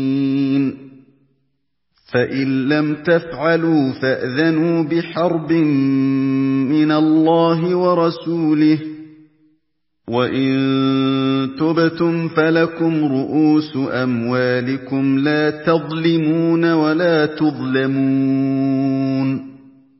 فإن لم تفعلوا فأذنوا بحرب من الله ورسوله وإن تبتم فلكم رؤوس أموالكم لا تظلمون ولا تظلمون